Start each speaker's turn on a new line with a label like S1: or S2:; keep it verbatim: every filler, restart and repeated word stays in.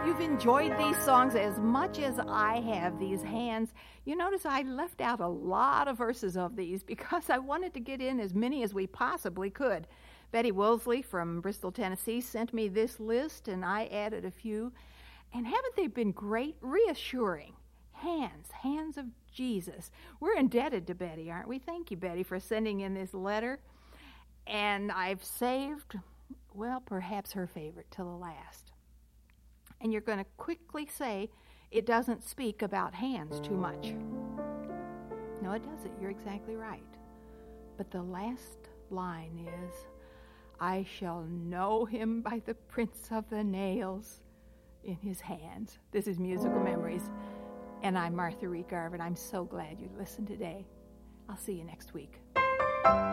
S1: you've enjoyed these songs as much as I have, these hands. You notice I left out a lot of verses of these because I wanted to get in as many as we possibly could. Betty Woolsey from Bristol, Tennessee sent me this list, and I added a few. And haven't they been great? Reassuring. Hands, hands of Jesus. We're indebted to Betty, aren't we? Thank you, Betty, for sending in this letter. And I've saved, well, perhaps her favorite till the last. And you're going to quickly say it doesn't speak about hands too much. No, it doesn't. You're exactly right. But the last line is, I shall know him by the prints of the nails in his hands. This is Musical Memories, and I'm Martha Reed Garvin. I'm so glad you listened today. I'll see you next week.